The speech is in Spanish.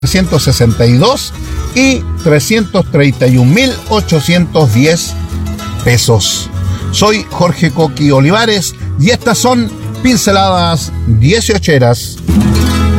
362 y 331.810 pesos. Soy Jorge Coqui Olivares y estas son Pinceladas 18eras.